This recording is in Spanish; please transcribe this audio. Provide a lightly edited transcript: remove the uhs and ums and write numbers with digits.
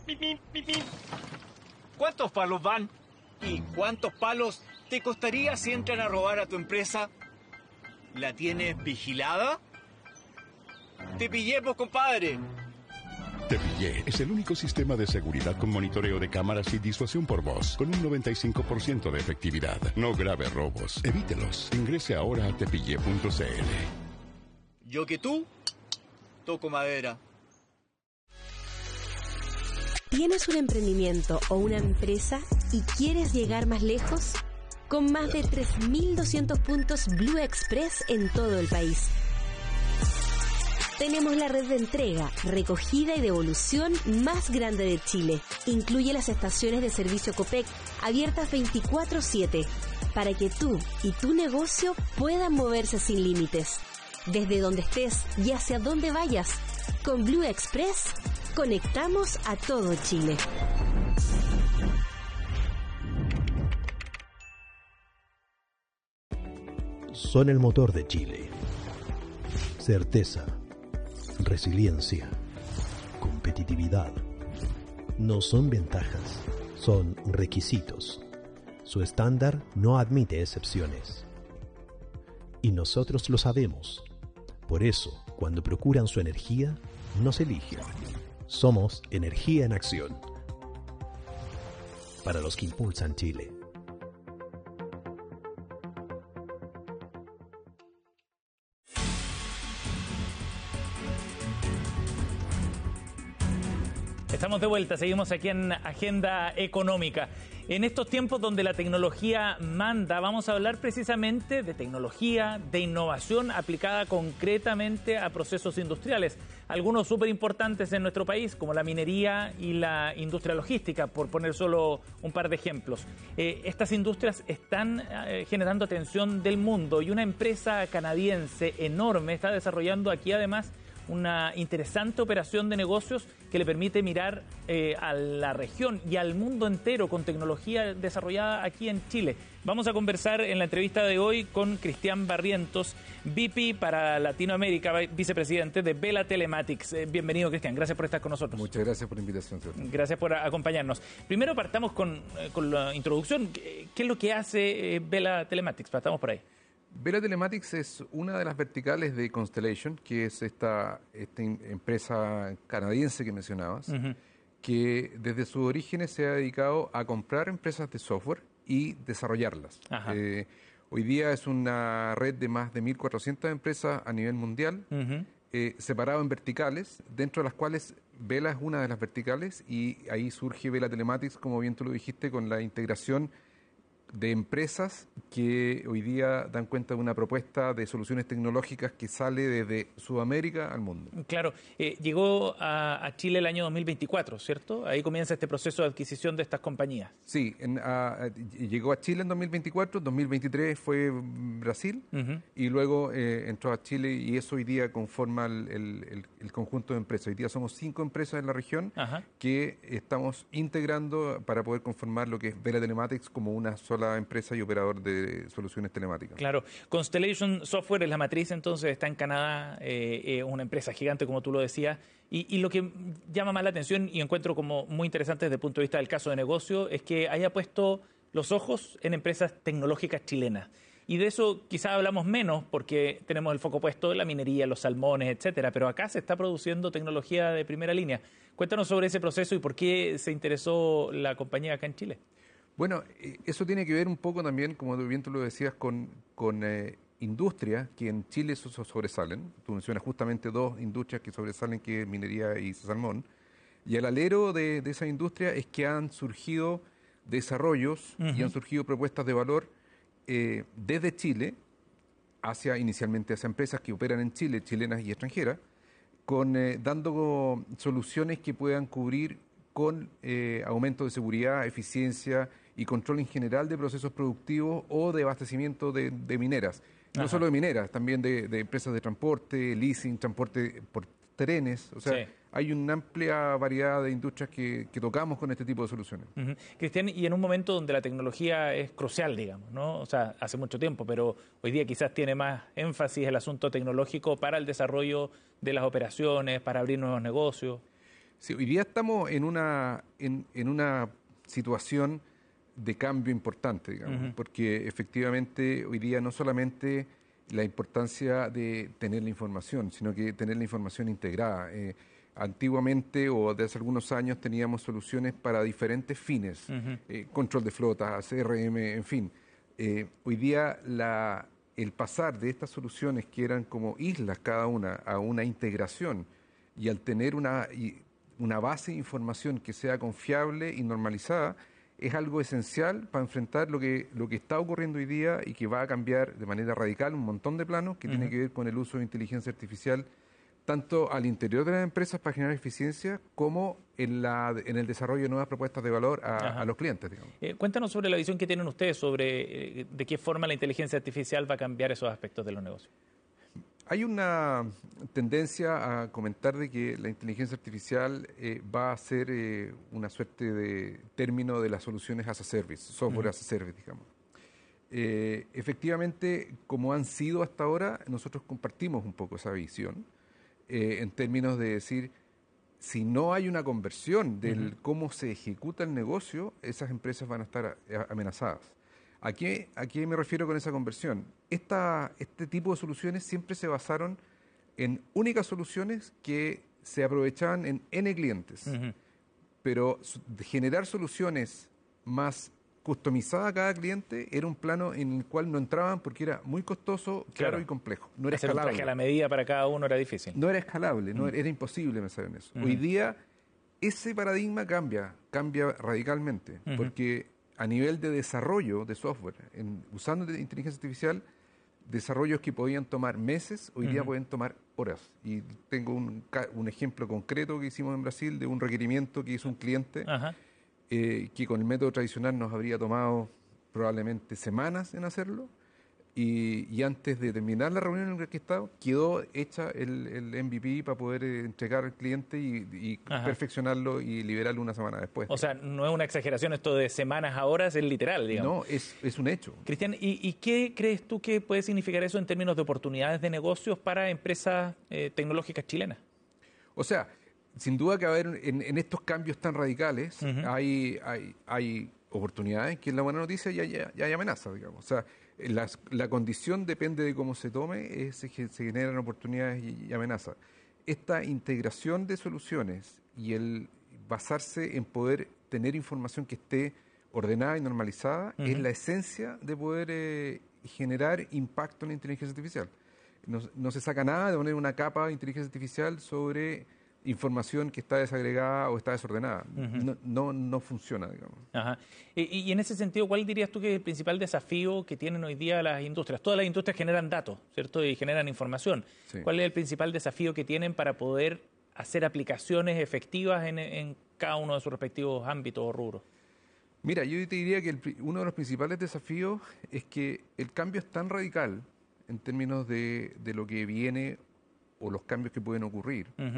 Pip, pip, pip, pip. ¿Cuántos palos van? ¿Y cuántos palos te costaría si entran a robar a tu empresa? ¿La tienes vigilada? ¡Te pillé, pues, compadre! Te Pillé es el único sistema de seguridad con monitoreo de cámaras y disuasión por voz, con un 95% de efectividad. No grave robos, evítelos. Ingrese ahora a tepillé.cl. Yo que tú, toco madera. ¿Tienes un emprendimiento o una empresa y quieres llegar más lejos? Con más de 3.200 puntos Blue Express en todo el país. Tenemos la red de entrega, recogida y devolución más grande de Chile. Incluye las estaciones de servicio Copec abiertas 24/7 para que tú y tu negocio puedan moverse sin límites. Desde donde estés y hacia donde vayas, con Blue Express conectamos a todo Chile. Son el motor de Chile. Certeza, resiliencia, competitividad. No son ventajas, son requisitos. Su estándar no admite excepciones. Y nosotros lo sabemos. Por eso, cuando procuran su energía, nos eligen. Somos Energía en Acción. Para los que impulsan Chile. Estamos de vuelta, seguimos aquí en Agenda Económica. En estos tiempos donde la tecnología manda, vamos a hablar precisamente de tecnología, de innovación aplicada concretamente a procesos industriales. Algunos súper importantes en nuestro país, como la minería y la industria logística, por poner solo un par de ejemplos. Estas industrias están generando atención del mundo y una empresa canadiense enorme está desarrollando aquí además una interesante operación de negocios que le permite mirar a la región y al mundo entero con tecnología desarrollada aquí en Chile. Vamos a conversar en la entrevista de hoy con Cristian Barrientos, VP para Latinoamérica, vicepresidente de Vela Telematics. Bienvenido, Cristian, gracias por estar con nosotros. Muchas gracias por la invitación, Sebastián. Gracias por acompañarnos. Primero partamos con la introducción. ¿Qué es lo que hace Vela Telematics? Partamos por ahí. Vela Telematics es una de las verticales de Constellation, que es esta empresa canadiense que mencionabas, que desde sus orígenes se ha dedicado a comprar empresas de software y desarrollarlas. Hoy día es una red de más de 1.400 empresas a nivel mundial, separado en verticales, dentro de las cuales Vela es una de las verticales, y ahí surge Vela Telematics, como bien tú lo dijiste, con la integración de empresas que hoy día dan cuenta de una propuesta de soluciones tecnológicas que sale desde Sudamérica al mundo. Claro, llegó a Chile el año 2024, ¿cierto? Ahí comienza este proceso de adquisición de estas compañías. Sí, llegó a Chile en 2024, 2023 fue Brasil, y luego entró a Chile, y eso hoy día conforma el conjunto de empresas. Hoy día somos 5 empresas en la región que estamos integrando para poder conformar lo que es Vela Telematics como una sola empresa y operador de soluciones telemáticas. Claro. Constellation Software es la matriz, entonces está en Canadá, una empresa gigante, como tú lo decías, y lo que llama más la atención y encuentro como muy interesante desde el punto de vista del caso de negocio es que haya puesto los ojos en empresas tecnológicas chilenas. Y de eso quizás hablamos menos porque tenemos el foco puesto en la minería, los salmones, etcétera, pero acá se está produciendo tecnología de primera línea. Cuéntanos sobre ese proceso y por qué se interesó la compañía acá en Chile. Bueno, eso tiene que ver un poco también, como bien tú lo decías, con industrias que en Chile sobresalen. Tú mencionas justamente 2 industrias que sobresalen, que es minería y salmón. Y al alero de esa industria es que han surgido desarrollos y han surgido propuestas de valor desde Chile, inicialmente hacia empresas que operan en Chile, chilenas y extranjeras, dando soluciones que puedan cubrir con aumento de seguridad, eficiencia y control en general de procesos productivos o de abastecimiento de mineras. No solo de mineras, también de empresas de transporte, leasing, transporte por trenes. O sea, hay una amplia variedad de industrias que tocamos con este tipo de soluciones. Cristian, y en un momento donde la tecnología es crucial, digamos, ¿no? O sea, hace mucho tiempo, pero hoy día quizás tiene más énfasis el asunto tecnológico para el desarrollo de las operaciones, para abrir nuevos negocios. Sí, hoy día estamos en una situación de cambio importante, digamos, porque efectivamente hoy día no solamente la importancia de tener la información, sino que tener la información integrada. Antiguamente o desde hace algunos años teníamos soluciones para diferentes fines, control de flotas, CRM, en fin. Hoy día el pasar de estas soluciones que eran como islas cada una a una integración y al tener una base de información que sea confiable y normalizada es algo esencial para enfrentar lo que está ocurriendo hoy día y que va a cambiar de manera radical un montón de planos que tiene que ver con el uso de inteligencia artificial tanto al interior de las empresas para generar eficiencia como en el desarrollo de nuevas propuestas de valor a los clientes, digamos. Cuéntanos sobre la visión que tienen ustedes sobre de qué forma la inteligencia artificial va a cambiar esos aspectos de los negocios. Hay una tendencia a comentar de que la inteligencia artificial va a ser una suerte de término de las soluciones as a service, software as a service, digamos. Efectivamente, como han sido hasta ahora, nosotros compartimos un poco esa visión. En términos de decir, si no hay una conversión del cómo se ejecuta el negocio, esas empresas van a estar amenazadas. ¿A qué me refiero con esa conversión? Este tipo de soluciones siempre se basaron en únicas soluciones que se aprovechaban en N clientes, pero generar soluciones más customizada a cada cliente era un plano en el cual no entraban porque era muy costoso, caro y complejo. No era escalable. Hacer un traje a la medida para cada uno era difícil. No era escalable, era imposible pensar en eso. Hoy día ese paradigma cambia radicalmente, porque a nivel de desarrollo de software, usando inteligencia artificial, desarrollos que podían tomar meses, hoy día pueden tomar horas. Y tengo un ejemplo concreto que hicimos en Brasil de un requerimiento que hizo un cliente que con el método tradicional nos habría tomado probablemente semanas en hacerlo, y antes de terminar la reunión en la que estaba, quedó hecha el MVP para poder entregar al cliente y perfeccionarlo y liberarlo una semana después. O sea, no es una exageración esto de semanas a horas, es literal, digamos. No, es un hecho. Cristian, ¿y qué crees tú que puede significar eso en términos de oportunidades de negocios para empresas tecnológicas chilenas? O sea, sin duda que en estos cambios tan radicales hay oportunidades, que es la buena noticia, y hay amenazas, digamos. O sea, la condición depende de cómo se tome, se generan oportunidades y amenazas. Esta integración de soluciones y el basarse en poder tener información que esté ordenada y normalizada es la esencia de poder generar impacto en la inteligencia artificial. No se saca nada de poner una capa de inteligencia artificial sobre información que está desagregada o está desordenada. No funciona, digamos. Y en ese sentido, ¿cuál dirías tú que es el principal desafío que tienen hoy día las industrias? Todas las industrias generan datos, ¿cierto? Y generan información. Sí. ¿Cuál es el principal desafío que tienen para poder hacer aplicaciones efectivas en cada uno de sus respectivos ámbitos o rubros? Mira, yo te diría que uno de los principales desafíos es que el cambio es tan radical en términos de lo que viene o los cambios que pueden ocurrir,